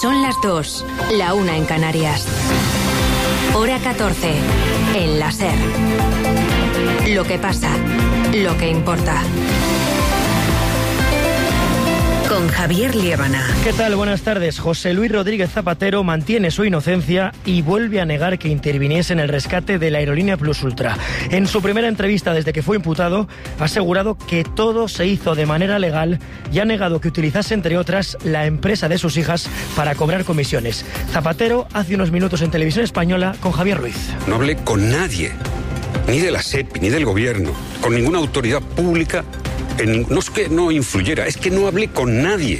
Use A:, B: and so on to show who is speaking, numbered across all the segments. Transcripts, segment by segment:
A: Son las 2, la 1 en Canarias. Hora 14, en la SER. Lo que pasa, lo que importa. Con Javier Liébana.
B: ¿Qué tal? Buenas tardes. José Luis Rodríguez Zapatero mantiene su inocencia y vuelve a negar que interviniese en el rescate de la aerolínea Plus Ultra. En su primera entrevista desde que fue imputado, ha asegurado que todo se hizo de manera legal y ha negado que utilizase, entre otras, la empresa de sus hijas para cobrar comisiones. Zapatero hace unos minutos en Televisión Española con Javier Ruiz.
C: No hablé con nadie, ni de la SEPI, ni del gobierno, con ninguna autoridad pública. No es que no influyera, es que no hablé con nadie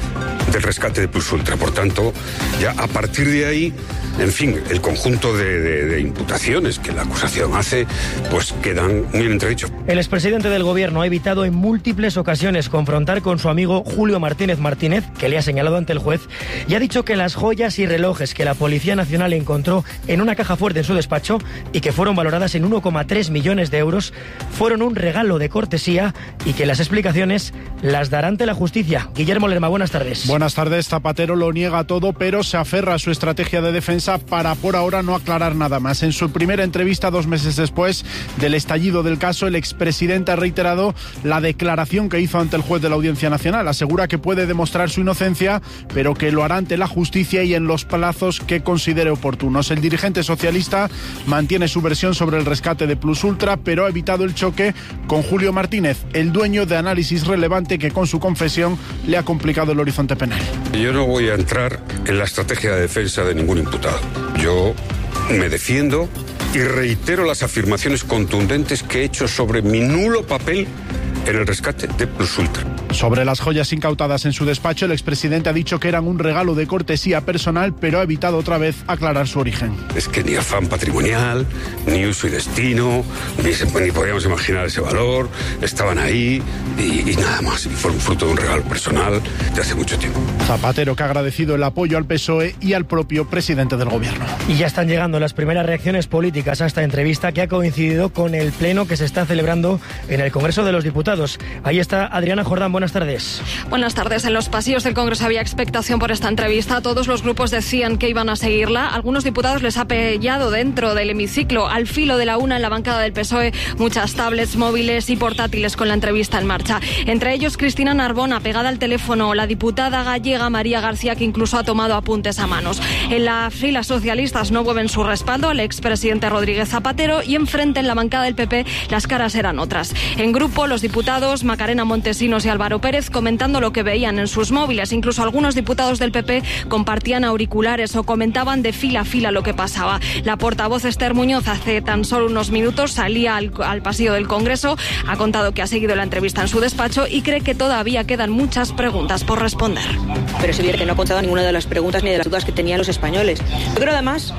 C: del rescate de Plus Ultra. Por tanto, ya a partir de ahí, en fin, el conjunto de imputaciones que la acusación hace, pues quedan muy entredichos.
B: El expresidente del gobierno ha evitado en múltiples ocasiones confrontar con su amigo Julio Martínez Martínez, que le ha señalado ante el juez, y ha dicho que las joyas y relojes que la Policía Nacional encontró en una caja fuerte en su despacho y que fueron valoradas en 1,3 millones de euros fueron un regalo de cortesía y que las explicaciones las dará ante la justicia. Guillermo Lerma, buenas tardes.
D: Buenas tardes. Zapatero lo niega todo, pero se aferra a su estrategia de defensa para por ahora no aclarar nada más. En su primera entrevista, 2 meses después del estallido del caso, el expresidente ha reiterado la declaración que hizo ante el juez de la Audiencia Nacional. Asegura que puede demostrar su inocencia, pero que lo hará ante la justicia y en los plazos que considere oportunos. El dirigente socialista mantiene su versión sobre el rescate de Plus Ultra, pero ha evitado el choque con Julio Martínez, el dueño de Análisis Relevante, que con su confesión le ha complicado el horizonte penal.
C: Yo no voy a entrar en la estrategia de defensa de ningún imputado. Yo me defiendo y reitero las afirmaciones contundentes que he hecho sobre mi nulo papel en el rescate de Plus Ultra.
D: Sobre las joyas incautadas en su despacho, el expresidente ha dicho que eran un regalo de cortesía personal, pero ha evitado otra vez aclarar su origen.
C: Es que ni afán patrimonial, ni uso y destino, ni podíamos imaginar ese valor, estaban ahí y nada más. Y fueron fruto de un regalo personal de hace mucho tiempo.
D: Zapatero, que ha agradecido el apoyo al PSOE y al propio presidente del gobierno.
B: Y ya están llegando las primeras reacciones políticas a esta entrevista, que ha coincidido con el pleno que se está celebrando en el Congreso de los Diputados. Ahí está Adriana Jordán, buenas tardes.
E: Buenas tardes. En los pasillos del Congreso había expectación por esta entrevista. Todos los grupos decían que iban a seguirla. Algunos diputados les ha pillado dentro del hemiciclo, al filo de la una en la bancada del PSOE, muchas tablets, móviles y portátiles con la entrevista en marcha. Entre ellos Cristina Narbona, pegada al teléfono, la diputada gallega María García, que incluso ha tomado apuntes a manos. En las filas socialistas no mueven su respaldo al expresidente Rodríguez Zapatero y enfrente en la bancada del PP las caras eran otras. En grupo, los diputados Macarena Montesinos y Álvaro Pérez comentando lo que veían en sus móviles. Incluso algunos diputados del PP compartían auriculares o comentaban de fila a fila lo que pasaba. La portavoz Esther Muñoz hace tan solo unos minutos salía al pasillo del Congreso, ha contado que ha seguido la entrevista en su despacho y cree que todavía quedan muchas preguntas por responder.
F: Pero es evidente que no ha contestado ninguna de las preguntas ni de las dudas que tenían los españoles. Yo creo además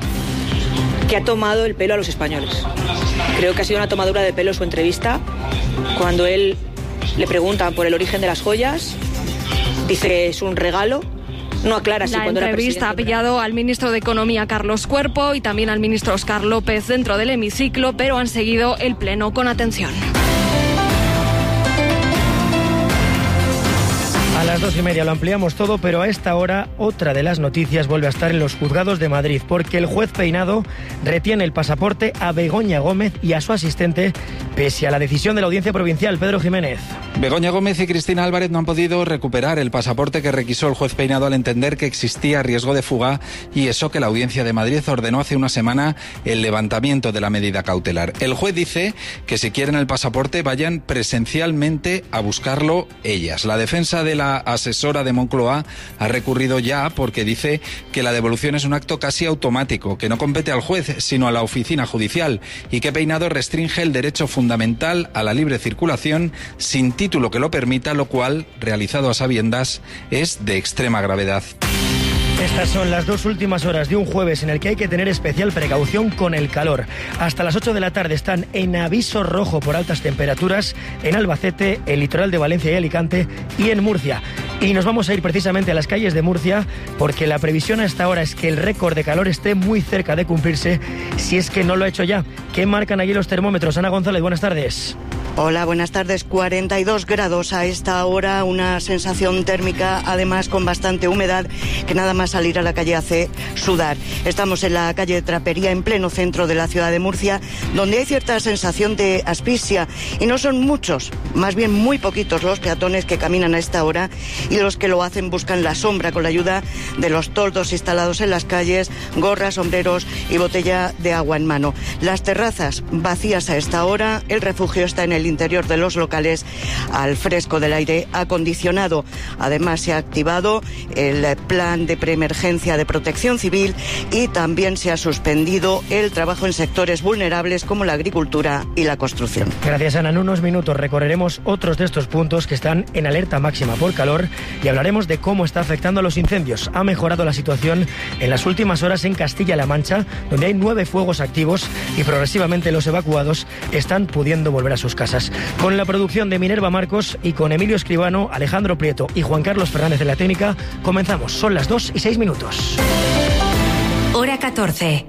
F: que ha tomado el pelo a los españoles. Creo que ha sido una tomadura de pelo su entrevista. Cuando él le preguntan por el origen de las joyas, dice que es un regalo. No aclara si cuando era presidente. La entrevista ha
E: pillado al ministro de Economía, Carlos Cuerpo, y también al ministro Óscar López dentro del hemiciclo, pero han seguido el pleno con atención.
B: A las 2:30 lo ampliamos todo, pero a esta hora otra de las noticias vuelve a estar en los juzgados de Madrid, porque el juez Peinado retiene el pasaporte a Begoña Gómez y a su asistente, pese a la decisión de la Audiencia Provincial. Pedro Jiménez.
G: Begoña Gómez y Cristina Álvarez no han podido recuperar el pasaporte que requisó el juez Peinado al entender que existía riesgo de fuga, y eso que la Audiencia de Madrid ordenó hace una semana el levantamiento de la medida cautelar. El juez dice que si quieren el pasaporte vayan presencialmente a buscarlo ellas. La defensa de la asesora de Moncloa ha recurrido ya porque dice que la devolución es un acto casi automático, que no compete al juez sino a la oficina judicial, y que Peinado restringe el derecho fundamental a la libre circulación sin título que lo permita, lo cual, realizado a sabiendas, es de extrema gravedad.
B: Estas son las 2 últimas horas de un jueves en el que hay que tener especial precaución con el calor. Hasta las 8 de la tarde están en aviso rojo por altas temperaturas en Albacete, el litoral de Valencia y Alicante y en Murcia. Y nos vamos a ir precisamente a las calles de Murcia porque la previsión a esta hora es que el récord de calor esté muy cerca de cumplirse, si es que no lo ha hecho ya. ¿Qué marcan allí los termómetros? Ana González, buenas tardes.
H: Hola, buenas tardes. 42 grados a esta hora, una sensación térmica, además con bastante humedad, que nada más salir a la calle hace sudar. Estamos en la calle de Trapería, en pleno centro de la ciudad de Murcia, donde hay cierta sensación de asfixia, y no son muchos, más bien muy poquitos los peatones que caminan a esta hora, y los que lo hacen buscan la sombra con la ayuda de los toldos instalados en las calles, gorras, sombreros y botella de agua en mano. Las terrazas vacías a esta hora, el refugio está en el interior de los locales al fresco del aire acondicionado. Además se ha activado el plan de preemergencia de protección civil y también se ha suspendido el trabajo en sectores vulnerables como la agricultura y la construcción.
B: Gracias, Ana. En unos minutos recorreremos otros de estos puntos que están en alerta máxima por calor y hablaremos de cómo está afectando a los incendios. Ha mejorado la situación en las últimas horas en Castilla-La Mancha, donde hay 9 fuegos activos y progresivamente los evacuados están pudiendo volver a sus casas. Con la producción de Minerva Marcos y con Emilio Escribano, Alejandro Prieto y Juan Carlos Fernández de la técnica, comenzamos. Son las 2:06.
A: Hora 14.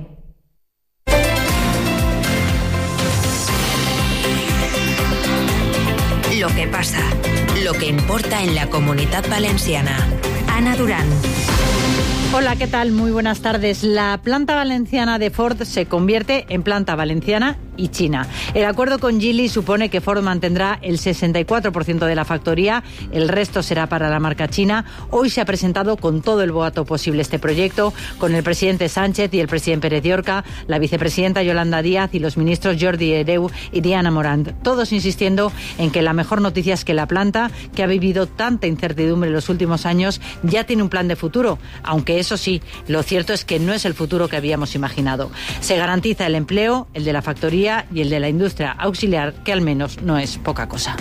A: Lo que pasa, lo que importa en la Comunitat Valenciana. Ana Durán.
I: Hola, ¿qué tal? Muy buenas tardes. La planta valenciana de Ford se convierte en planta valenciana y china. El acuerdo con Geely supone que Ford mantendrá el 64% de la factoría, el resto será para la marca china. Hoy se ha presentado con todo el boato posible este proyecto, con el presidente Sánchez y el presidente Pérez de Orca, la vicepresidenta Yolanda Díaz y los ministros Jordi Hereu y Diana Morant, todos insistiendo en que la mejor noticia es que la planta, que ha vivido tanta incertidumbre en los últimos años, ya tiene un plan de futuro, aunque eso sí, lo cierto es que no es el futuro que habíamos imaginado. Se garantiza el empleo, el de la factoría y el de la industria auxiliar, que al menos no es poca cosa.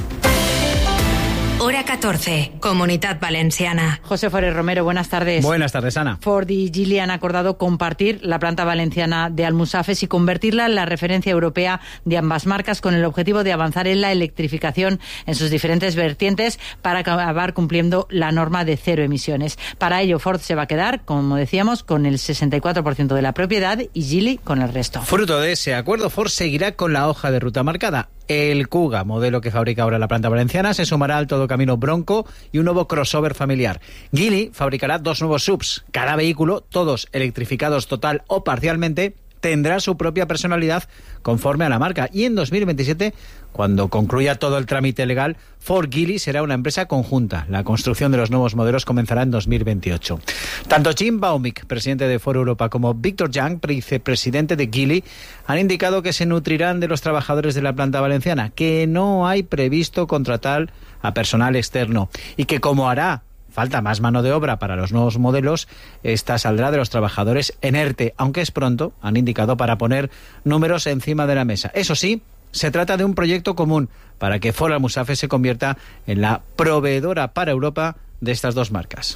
A: Hora 14, Comunitat Valenciana.
I: José Forés Romero, buenas tardes.
J: Buenas tardes, Ana.
I: Ford y Geely han acordado compartir la planta valenciana de Almusafes y convertirla en la referencia europea de ambas marcas, con el objetivo de avanzar en la electrificación en sus diferentes vertientes para acabar cumpliendo la norma de 0 emisiones. Para ello, Ford se va a quedar, como decíamos, con el 64% de la propiedad y Geely con el resto.
J: Fruto de ese acuerdo, Ford seguirá con la hoja de ruta marcada. El Kuga, modelo que fabrica ahora la planta valenciana, se sumará al todocamino Bronco y un nuevo crossover familiar. Geely fabricará 2 nuevos SUVs. Cada vehículo, todos electrificados total o parcialmente, tendrá su propia personalidad conforme a la marca. Y en 2027, cuando concluya todo el trámite legal, Ford Geely será una empresa conjunta. La construcción de los nuevos modelos comenzará en 2028. Tanto Jim Baumick, presidente de Ford Europa, como Victor Young, vicepresidente de Geely, han indicado que se nutrirán de los trabajadores de la planta valenciana, que no hay previsto contratar a personal externo y que, como hará falta más mano de obra para los nuevos modelos, esta saldrá de los trabajadores en ERTE, aunque es pronto, han indicado, para poner números encima de la mesa. Eso sí, se trata de un proyecto común para que Ford Almusafes se convierta en la proveedora para Europa de estas dos marcas.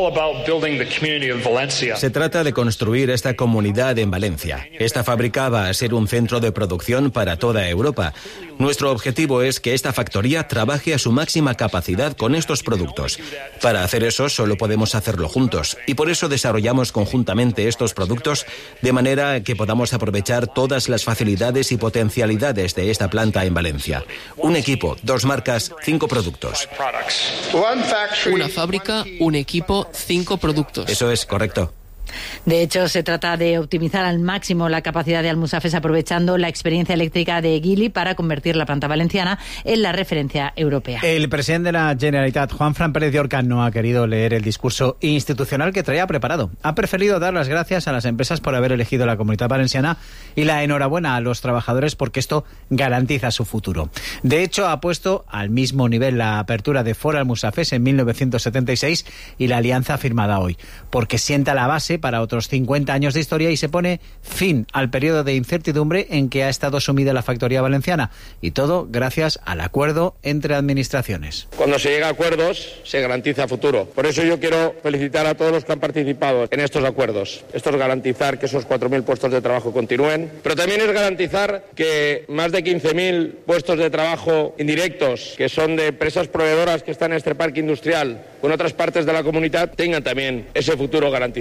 K: Se trata de construir esta comunidad en Valencia. Esta fábrica va a ser un centro de producción para toda Europa. Nuestro objetivo es que esta factoría trabaje a su máxima capacidad con estos productos. Para hacer eso solo podemos hacerlo juntos y por eso desarrollamos conjuntamente estos productos de manera que podamos aprovechar todas las facilidades y potencialidades de esta planta en Valencia. Un equipo, 2 marcas, 5 productos.
L: Una fábrica, un equipo, 5 productos.
K: Eso es correcto.
I: De hecho, se trata de optimizar al máximo la capacidad de Almusafes aprovechando la experiencia eléctrica de Geely para convertir la planta valenciana en la referencia europea.
J: El presidente de la Generalitat, Juanfran Pérez de Orca, no ha querido leer el discurso institucional que traía preparado. Ha preferido dar las gracias a las empresas por haber elegido la Comunitat Valenciana y la enhorabuena a los trabajadores porque esto garantiza su futuro. De hecho, ha puesto al mismo nivel la apertura de Ford Almusafes en 1976 y la alianza firmada hoy, porque sienta la base para otros 50 años de historia y se pone fin al periodo de incertidumbre en que ha estado sumida la factoría valenciana. Y todo gracias al acuerdo entre administraciones.
M: Cuando se llega a acuerdos, se garantiza futuro. Por eso yo quiero felicitar a todos los que han participado en estos acuerdos. Esto es garantizar que esos 4.000 puestos de trabajo continúen, pero también es garantizar que más de 15.000 puestos de trabajo indirectos, que son de empresas proveedoras que están en este parque industrial con otras partes de la comunidad, tengan también ese futuro garantizado.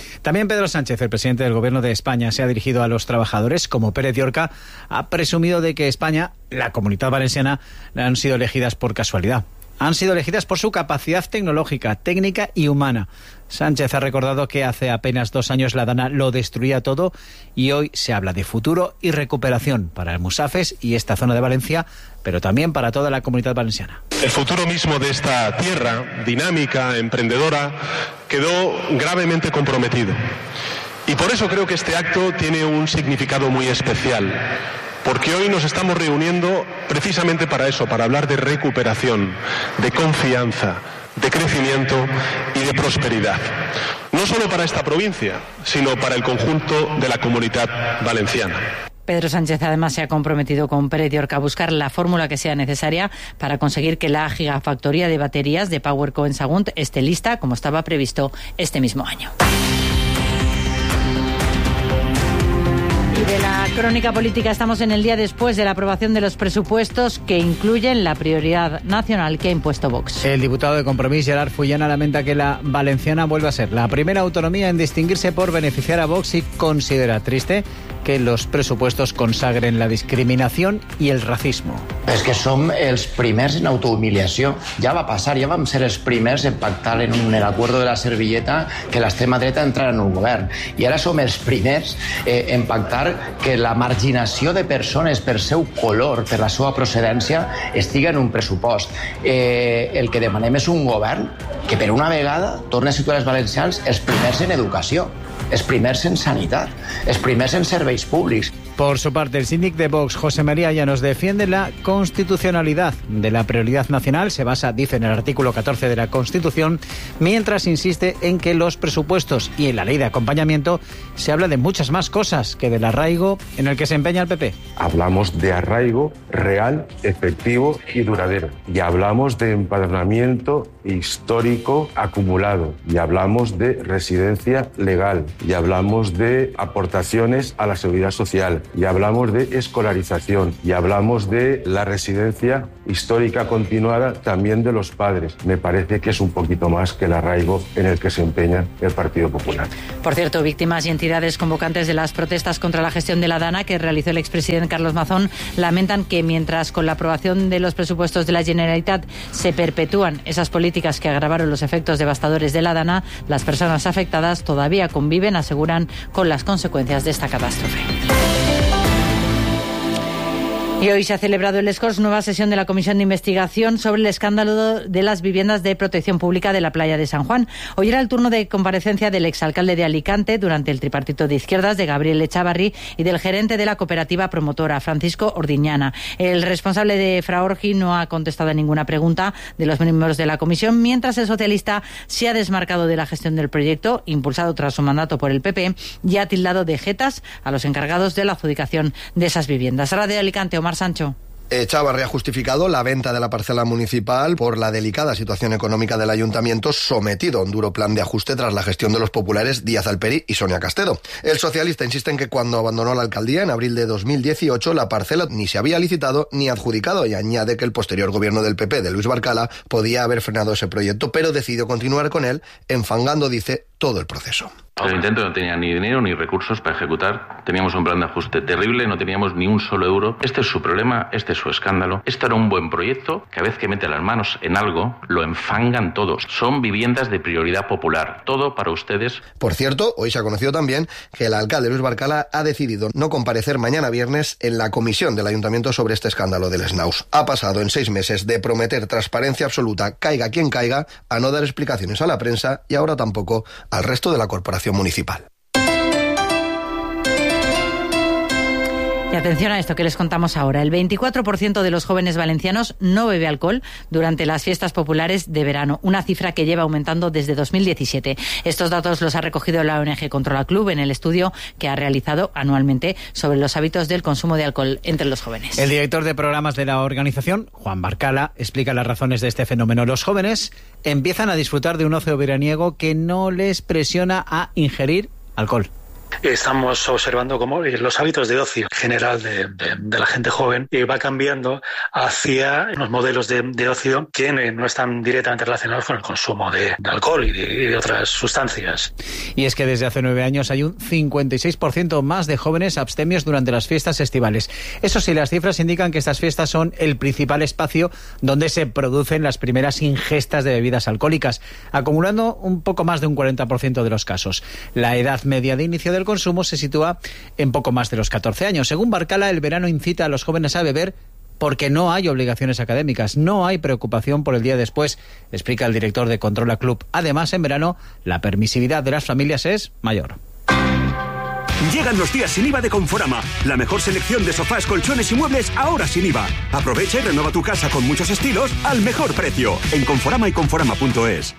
J: También Pedro Sánchez, el presidente del Gobierno de España, se ha dirigido a los trabajadores. Como Pérez Llorca ha presumido de que España, la Comunidad Valenciana, han sido elegidas por casualidad. Han sido elegidas por su capacidad tecnológica, técnica y humana. Sánchez ha recordado que hace apenas 2 años la Dana lo destruía todo y hoy se habla de futuro y recuperación para el Musafes y esta zona de Valencia, pero también para toda la Comunidad Valenciana.
N: El futuro mismo de esta tierra, dinámica, emprendedora, quedó gravemente comprometido. Y por eso creo que este acto tiene un significado muy especial. Porque hoy nos estamos reuniendo precisamente para eso, para hablar de recuperación, de confianza, de crecimiento y de prosperidad. No solo para esta provincia, sino para el conjunto de la Comunidad Valenciana.
I: Pedro Sánchez además se ha comprometido con Pérez Llorca a buscar la fórmula que sea necesaria para conseguir que la gigafactoría de baterías de PowerCo en Sagunt esté lista como estaba previsto este mismo año. De la crónica política estamos en el día después de la aprobación de los presupuestos que incluyen la prioridad nacional que ha impuesto Vox.
J: El diputado de Compromís, Gerard Fullana, lamenta que la valenciana vuelva a ser la primera autonomía en distinguirse por beneficiar a Vox y considera triste que los pressupostos consagren la discriminación i el racismo.
O: És que som els primers en autohumiliació. Ja va passar, ja vam ser els primers en pactar en l'acord de la servilleta que l'extrema dreta entrara en un govern. I ara som els primers en pactar que la marginació de persones per seu color, per la seva procedència, estiga en un pressupost. El que demanem és un govern que per una vegada torni a situar els valencians els primers en educació, els primers en sanitat, els primers en serveis públics.
J: Por su parte, el síndic de Vox, José María Llanos, defiende la constitucionalidad de la prioridad nacional. Se basa, dice, en el artículo 14 de la Constitución, mientras insiste en que los presupuestos y en la ley de acompañamiento se habla de muchas más cosas que del arraigo en el que se empeña el PP.
P: Hablamos de arraigo real, efectivo y duradero. Y hablamos de empadronamiento histórico acumulado. Y hablamos de residencia legal. Y hablamos de aportaciones a la seguridad social. Y hablamos de escolarización, y hablamos de la residencia histórica continuada también de los padres. Me parece que es un poquito más que el arraigo en el que se empeña el Partido Popular.
I: Por cierto, víctimas y entidades convocantes de las protestas contra la gestión de la Dana que realizó el expresidente Carlos Mazón lamentan que mientras con la aprobación de los presupuestos de la Generalitat se perpetúan esas políticas que agravaron los efectos devastadores de la Dana, las personas afectadas todavía conviven, aseguran, con las consecuencias de esta catástrofe. Y hoy se ha celebrado en Les Corts nueva sesión de la Comisión de Investigación sobre el escándalo de las viviendas de protección pública de la playa de San Juan. Hoy era el turno de comparecencia del exalcalde de Alicante durante el tripartito de izquierdas de Gabriel Echavarri y del gerente de la cooperativa promotora, Francisco Ordiñana. El responsable de Fraorgi no ha contestado a ninguna pregunta de los miembros de la comisión, mientras el socialista se ha desmarcado de la gestión del proyecto, impulsado tras su mandato por el PP, y ha tildado de jetas a los encargados de la adjudicación de esas viviendas. Radio Alicante, Omar Sancho.
Q: Echavarri ha justificado la venta de la parcela municipal por la delicada situación económica del ayuntamiento, sometido a un duro plan de ajuste tras la gestión de los populares Díaz Alperi y Sonia Castedo. El socialista insiste en que cuando abandonó la alcaldía en abril de 2018 la parcela ni se había licitado ni adjudicado, y añade que el posterior gobierno del PP de Luis Barcala podía haber frenado ese proyecto, pero decidió continuar con él, enfangando, dice, todo el proceso.
R: El intento no tenía ni dinero ni recursos para ejecutar. Teníamos un plan de ajuste terrible, no teníamos ni un solo euro. Este es su problema, este es su escándalo. Esto era un buen proyecto. Cada vez que mete las manos en algo, lo enfangan todos. Son viviendas de prioridad popular. Todo para ustedes.
Q: Por cierto, hoy se ha conocido también que el alcalde Luis Barcala ha decidido no comparecer mañana viernes en la comisión del ayuntamiento sobre este escándalo del Snaus. Ha pasado en 6 meses de prometer transparencia absoluta, caiga quien caiga, a no dar explicaciones a la prensa y ahora tampoco al resto de la corporación municipal.
I: Y atención a esto que les contamos ahora. El 24% de los jóvenes valencianos no bebe alcohol durante las fiestas populares de verano, una cifra que lleva aumentando desde 2017. Estos datos los ha recogido la ONG Controla Club en el estudio que ha realizado anualmente sobre los hábitos del consumo de alcohol entre los jóvenes.
J: El director de programas de la organización, Juan Barcala, explica las razones de este fenómeno. Los jóvenes empiezan a disfrutar de un ocio veraniego que no les presiona a ingerir alcohol.
S: Estamos observando cómo los hábitos de ocio general de la gente joven va cambiando hacia unos modelos de ocio que no están directamente relacionados con el consumo de alcohol y de otras sustancias.
J: Y es que desde hace 9 años hay un 56% más de jóvenes abstemios durante las fiestas estivales. Eso sí, las cifras indican que estas fiestas son el principal espacio donde se producen las primeras ingestas de bebidas alcohólicas, acumulando un poco más de un 40% de los casos. La edad media de inicio del consumo se sitúa en poco más de los 14 años. Según Barcala, el verano incita a los jóvenes a beber porque no hay obligaciones académicas, no hay preocupación por el día después, explica el director de Controla Club. Además, en verano, la permisividad de las familias es mayor.
T: Llegan los días sin IVA de Conforama. La mejor selección de sofás, colchones y muebles ahora sin IVA. Aprovecha y renueva tu casa con muchos estilos al mejor precio. En Conforama y Conforama.es.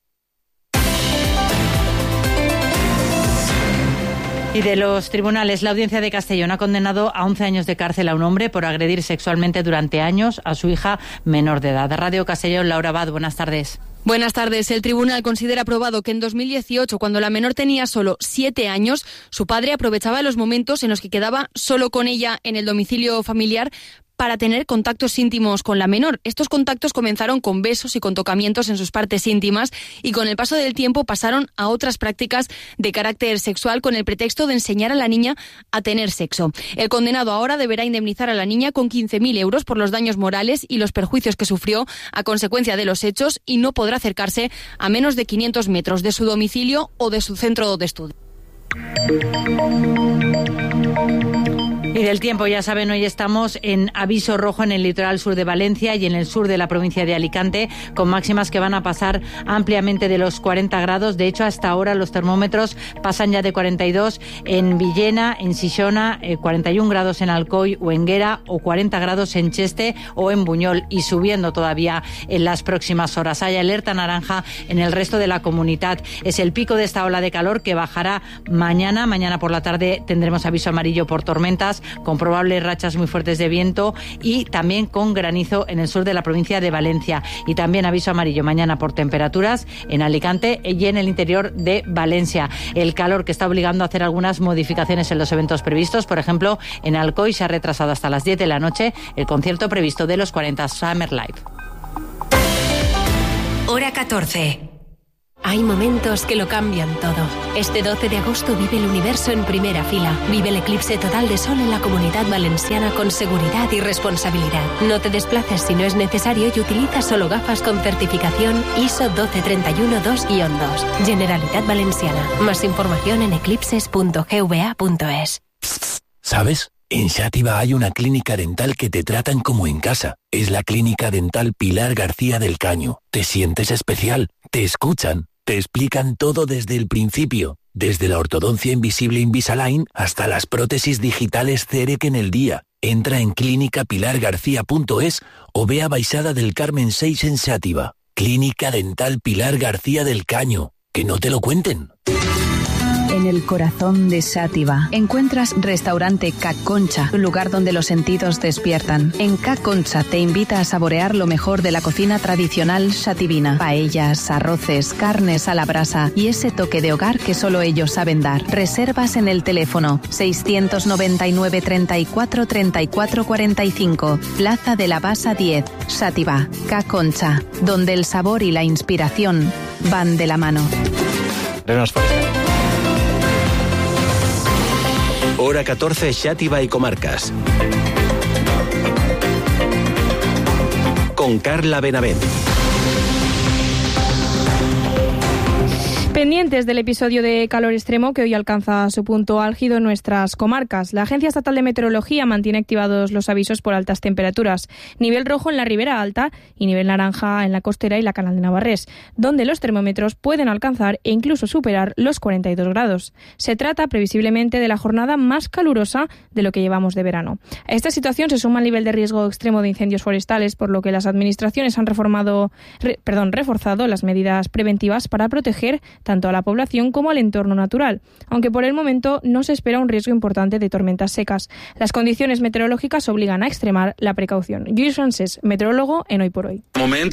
I: Y de los tribunales, la Audiencia de Castellón ha condenado a 11 años de cárcel a un hombre por agredir sexualmente durante años a su hija menor de edad. Radio Castellón, Laura Abad, buenas tardes.
U: Buenas tardes. El tribunal considera probado que en 2018, cuando la menor tenía solo 7 años, su padre aprovechaba los momentos en los que quedaba solo con ella en el domicilio familiar para tener contactos íntimos con la menor. Estos contactos comenzaron con besos y con tocamientos en sus partes íntimas y con el paso del tiempo pasaron a otras prácticas de carácter sexual con el pretexto de enseñar a la niña a tener sexo. El condenado ahora deberá indemnizar a la niña con 15.000 euros por los daños morales y los perjuicios que sufrió a consecuencia de los hechos y no podrá acercarse a menos de 500 metros de su domicilio o de su centro de estudio.
I: Y del tiempo, ya saben, hoy estamos en aviso rojo en el litoral sur de Valencia y en el sur de la provincia de Alicante, con máximas que van a pasar ampliamente de los 40 grados. De hecho, hasta ahora los termómetros pasan ya de 42 en Villena, en Xixona, 41 grados en Alcoy o en Guera, o 40 grados en Cheste o en Buñol, y subiendo todavía en las próximas horas. Hay alerta naranja en el resto de la comunidad. Es el pico de esta ola de calor que bajará mañana. Mañana por la tarde tendremos aviso amarillo por tormentas, con probables rachas muy fuertes de viento y también con granizo en el sur de la provincia de Valencia. Y también aviso amarillo mañana por temperaturas en Alicante y en el interior de Valencia. El calor que está obligando a hacer algunas modificaciones en los eventos previstos. Por ejemplo, en Alcoy se ha retrasado hasta las 10 de la noche el concierto previsto de los 40 Summer Live.
A: Hora 14.
V: Hay momentos que lo cambian todo. Este 12 de agosto vive el universo en primera fila. Vive el eclipse total de sol en la Comunidad Valenciana con seguridad y responsabilidad. No te desplaces si no es necesario y utiliza solo gafas con certificación ISO 12312-2. Generalitat Valenciana. Más información en eclipses.gva.es.
W: ¿Sabes? En Xàtiva hay una clínica dental que te tratan como en casa. Es la Clínica Dental Pilar García del Caño. Te sientes especial, te escuchan, te explican todo desde el principio. Desde la ortodoncia invisible Invisalign hasta las prótesis digitales CEREC en el día. Entra en clínicapilargarcía.es o ve a Baixada del Carmen 6 en Xàtiva. Clínica Dental Pilar García del Caño. Que no te lo cuenten.
X: En el corazón de Xàtiva encuentras Restaurante Ca Concha, un lugar donde los sentidos despiertan. En Ca Concha te invita a saborear lo mejor de la cocina tradicional xativina. Paellas, arroces, carnes a la brasa y ese toque de hogar que solo ellos saben dar. Reservas en el teléfono 699 34 34 45, Plaza de la Basa 10, Xàtiva. Ca Concha, donde el sabor y la inspiración van de la mano.
K: Hora 14, Xàtiva y comarcas. Con Carla Benavent.
Y: Pendientes del episodio de calor extremo que hoy alcanza su punto álgido en nuestras comarcas. La Agencia Estatal de Meteorología mantiene activados los avisos por altas temperaturas. Nivel rojo en la Ribera Alta y nivel naranja en la costera y la Canal de Navarrés, donde los termómetros pueden alcanzar e incluso superar los 42 grados. Se trata previsiblemente de la jornada más calurosa de lo que llevamos de verano. A esta situación se suma el nivel de riesgo extremo de incendios forestales, por lo que las administraciones han reforzado las medidas preventivas para proteger tanto a la población como al entorno natural, aunque por el momento no se espera un riesgo importante de tormentas secas. Las condiciones meteorológicas obligan a extremar la precaución. Lluís Francesc, meteorólogo en Hoy por Hoy.
C: De moment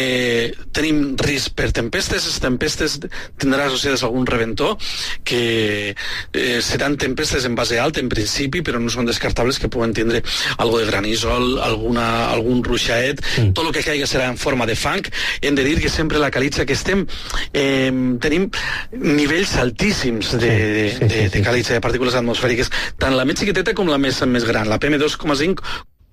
C: tenim risc per tempestes. Les tempestes tindran associades algun reventó, que seran tempestes en base alta en principi, però no són descartables que puguen tindre algo de granissol, algun ruixaet. Tot el que caiga serà en forma de fang. Hem de dir que sempre la calitza que estem tenim nivells altíssims de calitza, de partícules atmosfèriques, tant la més xiqueteta com la més gran, la PM2,5.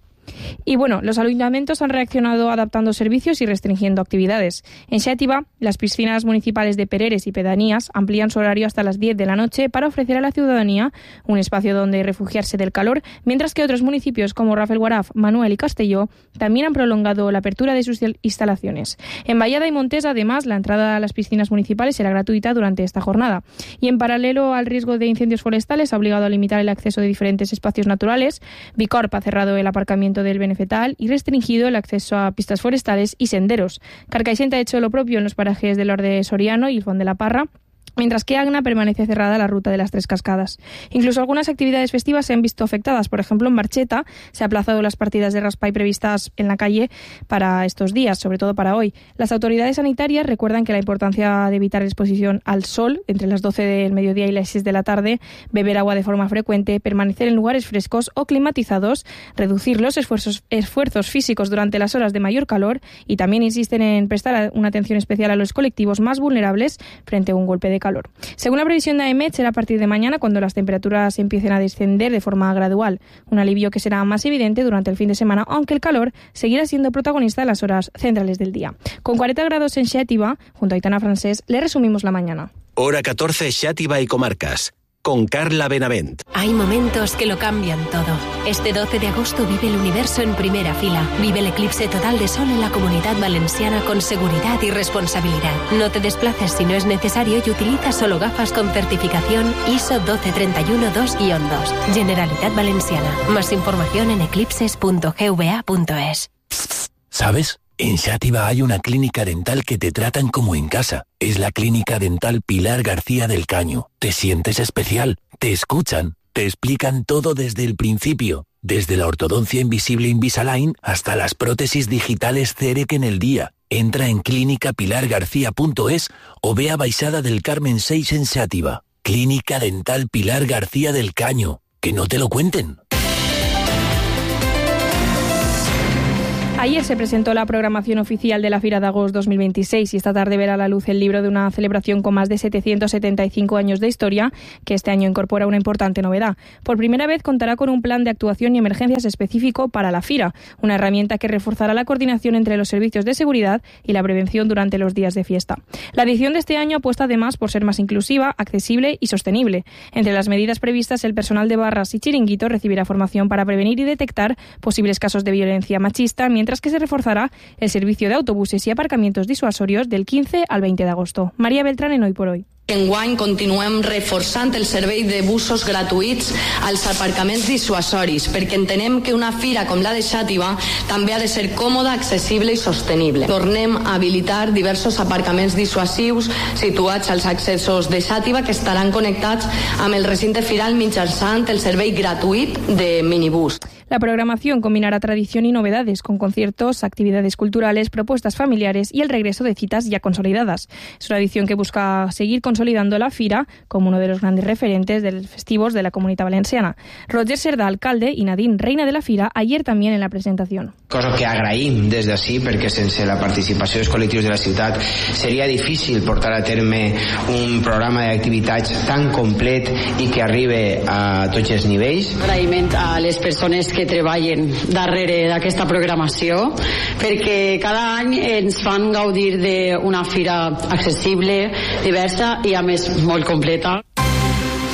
Y: Y bueno, los ayuntamientos han reaccionado adaptando servicios y restringiendo actividades. En Xàtiva, las piscinas municipales de Pereres y pedanías amplían su horario hasta las 10 de la noche para ofrecer a la ciudadanía un espacio donde refugiarse del calor, mientras que otros municipios como Rafelguaraf, Manuel y Castelló también han prolongado la apertura de sus instalaciones. En Vallada y Montés, además, la entrada a las piscinas municipales será gratuita durante esta jornada. Y en paralelo al riesgo de incendios forestales, ha obligado a limitar el acceso de diferentes espacios naturales. Bicorp ha cerrado el aparcamiento del Benefetal y restringido el acceso a pistas forestales y senderos. Carcaixent ha hecho lo propio en los parajes del Orde Soriano y el Font de la Parra, mientras que Agna permanece cerrada la ruta de las Tres Cascadas. Incluso algunas actividades festivas se han visto afectadas. Por ejemplo, en Barcheta se han aplazado las partidas de raspall previstas en la calle para estos días, sobre todo para hoy. Las autoridades sanitarias recuerdan que la importancia de evitar exposición al sol entre las 12 del mediodía y las 6 de la tarde, beber agua de forma frecuente, permanecer en lugares frescos o climatizados, reducir los esfuerzos físicos durante las horas de mayor calor, y también insisten en prestar una atención especial a los colectivos más vulnerables frente a un golpe de calor. Según la previsión de AEMET, será a partir de mañana cuando las temperaturas empiecen a descender de forma gradual, un alivio que será más evidente durante el fin de semana, aunque el calor seguirá siendo protagonista en las horas centrales del día. Con 40 grados en Xàtiva, junto a Aitana Francés, le resumimos la mañana.
K: Hora 14, Xàtiva y comarcas. Con Carla Benavent.
V: Hay momentos que lo cambian todo. Este 12 de agosto vive el universo en primera fila. Vive el eclipse total de sol en la Comunidad Valenciana con seguridad y responsabilidad. No te desplaces si no es necesario y utiliza solo gafas con certificación ISO 12312-2. Generalitat Valenciana. Más información en eclipses.gva.es.
W: ¿Sabes? En Xàtiva hay una clínica dental que te tratan como en casa. Es la Clínica Dental Pilar García del Caño. Te sientes especial, te escuchan, te explican todo desde el principio. Desde la ortodoncia invisible Invisalign hasta las prótesis digitales CEREC en el día. Entra en clínicapilargarcía.es o ve a Baixada del Carmen 6 en Xàtiva. Clínica Dental Pilar García del Caño. Que no te lo cuenten.
Y: Ayer se presentó la programación oficial de la Fira de Agost 2026 y esta tarde verá la luz el libro de una celebración con más de 775 años de historia, que este año incorpora una importante novedad. Por primera vez contará con un plan de actuación y emergencias específico para la Fira, una herramienta que reforzará la coordinación entre los servicios de seguridad y la prevención durante los días de fiesta. La edición de este año apuesta además por ser más inclusiva, accesible y sostenible. Entre las medidas previstas, el personal de barras y chiringuitos recibirá formación para prevenir y detectar posibles casos de violencia machista, mientras que se reforzará el servicio de autobuses y aparcamientos disuasorios del 15 al 20 de agosto. María Beltrán en Hoy por Hoy.
D: Enguany continuem reforçant el servei de busos gratuïts als aparcaments dissuasoris, perquè entenem que una fira com la de Xàtiva també ha de ser còmoda, accessible i sostenible. Tornem a habilitar diversos aparcaments dissuasius situats als accessos de Xàtiva que estaran connectats amb el recinte firal mitjançant el servei gratuït de minibús.
Y: La programación combinará tradición y novedades, con conciertos, actividades culturales, propuestas familiares y el regreso de citas ya consolidadas. Es una edición que busca seguir consolidando la Fira como uno de los grandes referentes de los festivos de la Comunitat Valenciana. Roger Cerdà, alcalde, i Nadine, reina de la Fira, ayer también en la presentación.
E: Cosa que agraïm des d'ací, perquè sense la participació dels col·lectius de la ciutat seria difícil portar a terme un programa d'activitats tan complet i que arribe a tots els nivells.
F: Agraïment a les persones que treballen darrere d'aquesta programació, perquè cada any ens fan gaudir d'una fira accessible, diversa i a més molt completa.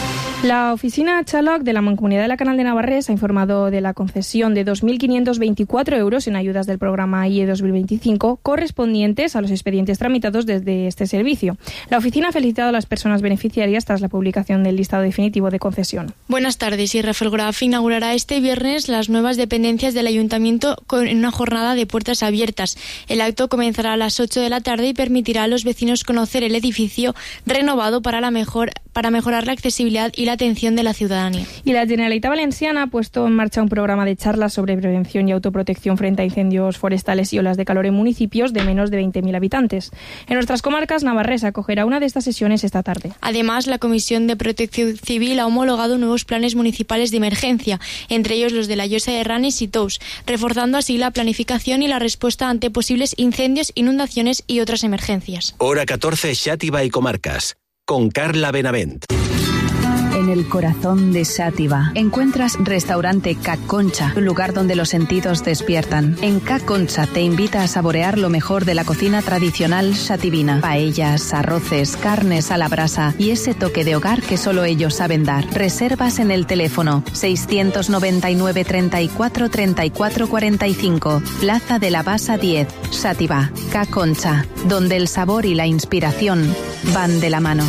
Y: La oficina Xaloc de la Mancomunidad de la Canal de Navarrés ha informado de la concesión de 2.524 euros en ayudas del programa IE 2025 correspondientes a los expedientes tramitados desde este servicio. La oficina ha felicitado a las personas beneficiarias tras la publicación del listado definitivo de concesión.
B: Buenas tardes. Rafael Graf inaugurará este viernes las nuevas dependencias del Ayuntamiento en una jornada de puertas abiertas. El acto comenzará a las 8 de la tarde y permitirá a los vecinos conocer el edificio renovado para mejorar la accesibilidad y la atención de la ciudadanía.
Y: Y la Generalitat Valenciana ha puesto en marcha un programa de charlas sobre prevención y autoprotección frente a incendios forestales y olas de calor en municipios de menos de 20.000 habitantes. En nuestras comarcas, Navarrés acogerá una de estas sesiones esta tarde.
B: Además, la Comisión de Protección Civil ha homologado nuevos planes municipales de emergencia, entre ellos los de la Llosa de Ranes y Tous, reforzando así la planificación y la respuesta ante posibles incendios, inundaciones y otras emergencias.
K: Hora 14, Xàtiva y comarcas, con Carla Benavent.
X: En el corazón de Xàtiva encuentras Restaurante Ca Concha, un lugar donde los sentidos despiertan. En Ca Concha te invita a saborear lo mejor de la cocina tradicional xativina. Paellas, arroces, carnes a la brasa y ese toque de hogar que solo ellos saben dar. Reservas en el teléfono 699 34 34 45, Plaza de la Basa 10, Xàtiva. Ca Concha, donde el sabor y la inspiración van de la mano.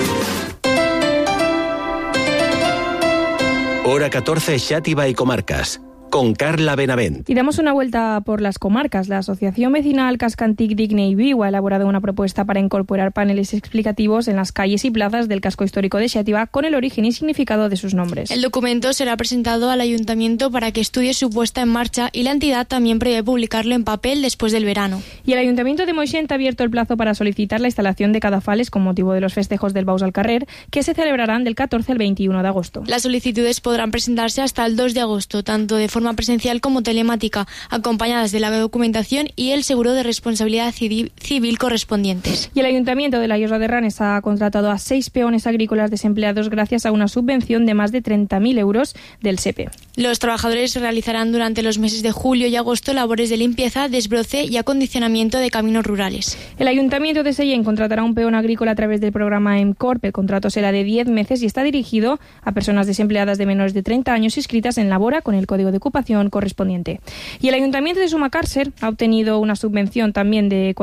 K: Hora 14, Xàtiva y comarcas, con Carla Benavent.
Y: Y damos una vuelta por las comarcas. La Asociación Vecinal Cascantic Digne y Viu ha elaborado una propuesta para incorporar paneles explicativos en las calles y plazas del casco histórico de Xàtiva con el origen y significado de sus nombres.
B: El documento será presentado al Ayuntamiento para que estudie su puesta en marcha y la entidad también prevé publicarlo en papel después del verano.
Y: Y el Ayuntamiento de Moixent ha abierto el plazo para solicitar la instalación de cadafales con motivo de los festejos del Baus al Carrer, que se celebrarán del 14 al 21 de agosto.
B: Las solicitudes podrán presentarse hasta el 2 de agosto, tanto de forma presencial como telemática, acompañadas de la documentación y el seguro de responsabilidad civil correspondientes.
Y: Y el Ayuntamiento de la Llosa de Ranes ha contratado a 6 peones agrícolas desempleados gracias a una subvención de más de 30.000 euros del SEPE.
B: Los trabajadores realizarán durante los meses de julio y agosto labores de limpieza, desbroce y acondicionamiento de caminos rurales.
Y: El Ayuntamiento de Sallent contratará a un peón agrícola a través del programa EMCORP. El contrato será de 10 meses y está dirigido a personas desempleadas de menores de 30 años inscritas en Labora con el código de ocupación correspondiente. Y el Ayuntamiento de Sumacàrcer ha obtenido una subvención también de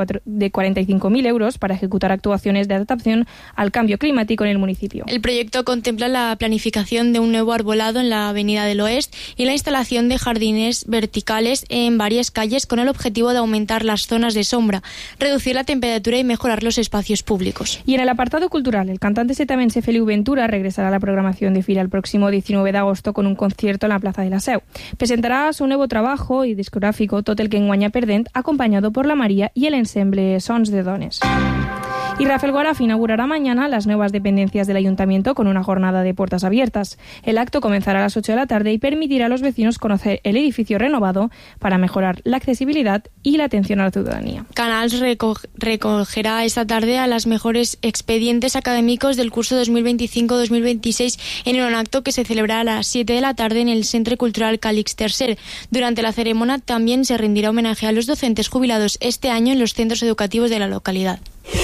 Y: 45.000 euros para ejecutar actuaciones de adaptación al cambio climático en el municipio.
B: El proyecto contempla la planificación de un nuevo arbolado en la Avenida del Oeste y la instalación de jardines verticales en varias calles con el objetivo de aumentar las zonas de sombra, reducir la temperatura y mejorar los espacios públicos.
Y: Y en el apartado cultural, el cantante setavense Feliu Ventura regresará a la programación de Fira el próximo 19 de agosto con un concierto en la Plaza de la Seu. Presentarà su nuevo trabajo y discográfico Tot el que enguanya perdent, acompañado por la María y el ensemble Sons de Dones. Y Rafael Guaraf inaugurará mañana las nuevas dependencias del Ayuntamiento con una jornada de puertas abiertas. El acto comenzará a las 8 de la tarde y permitirá a los vecinos conocer el edificio renovado para mejorar la accesibilidad y la atención a la ciudadanía.
B: Canals recogerá esta tarde a los mejores expedientes académicos del curso 2025-2026 en un acto que se celebrará a las 7 de la tarde en el Centre Cultural Càlix III. Durante la ceremonia también se rendirá homenaje a los docentes jubilados este año en los centros educativos de la localidad.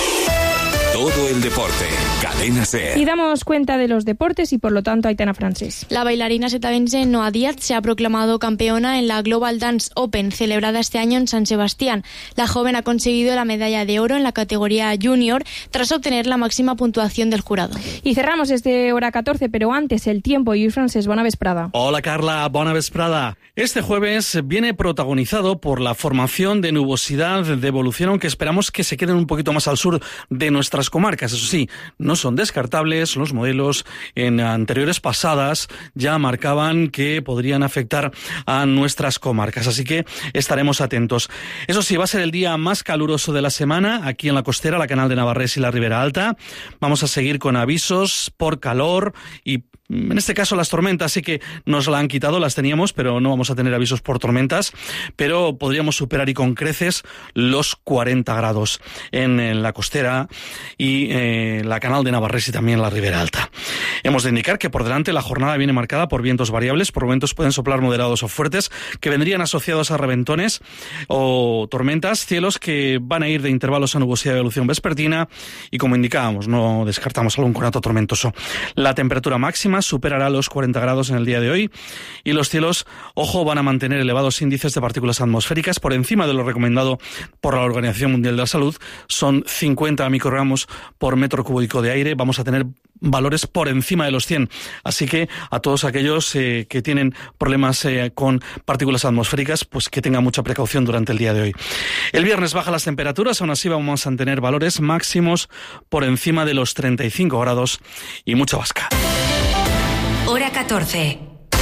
W: Todo el deporte, Cadena SER.
Y: Y damos cuenta de los deportes y por lo tanto Aitana Francis.
B: La bailarina setavense Noa Díaz se ha proclamado campeona en la Global Dance Open, celebrada este año en San Sebastián. La joven ha conseguido la medalla de oro en la categoría junior tras obtener la máxima puntuación del jurado.
Y: Y cerramos este hora 14, pero antes el tiempo. Y Francesc, bona vesprada.
C: Hola Carla, bona vesprada. Este jueves viene protagonizado por la formación de nubosidad de evolución, aunque esperamos que se queden un poquito más al sur de nuestras comarcas. Eso sí, no son descartables. Los modelos en anteriores pasadas ya marcaban que podrían afectar a nuestras comarcas, así que estaremos atentos. Eso sí, va a ser el día más caluroso de la semana aquí en la costera, la Canal de Navarrés y la Ribera Alta. Vamos a seguir con avisos por calor y en este caso las tormentas sí que nos la han quitado, las teníamos, pero no vamos a tener avisos por tormentas, pero podríamos superar y con creces los 40 grados en la costera y la Canal de Navarrés y también la Ribera Alta. Hemos de indicar que por delante la jornada viene marcada por vientos variables, por momentos pueden soplar moderados o fuertes, que vendrían asociados a reventones o tormentas, cielos que van a ir de intervalos a nubosidad de evolución vespertina y, como indicábamos, no descartamos algún conato tormentoso. La temperatura máxima superará los 40 grados en el día de hoy y los cielos, ojo, van a mantener elevados índices de partículas atmosféricas por encima de lo recomendado por la Organización Mundial de la Salud. Son 50 microgramos por metro cúbico de aire. Vamos a tener valores por encima de los 100. Así que a todos aquellos que tienen problemas con partículas atmosféricas, pues que tengan mucha precaución durante el día de hoy. El viernes bajan las temperaturas, aún así vamos a tener valores máximos por encima de los 35 grados y mucha vasca.
A: Hora 14.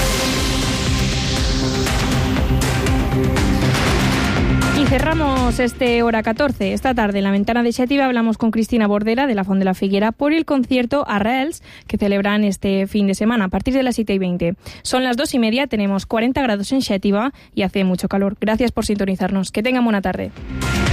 Y: Y cerramos Hora 14. Esta tarde en la ventana de Xàtiva hablamos con Cristina Bordera de la Font de la Figuera por el concierto Arrels que celebran este fin de semana a partir de las 7:20. Son las 2:30, tenemos 40 grados en Xàtiva y hace mucho calor. Gracias por sintonizarnos. Que tengan buena tarde.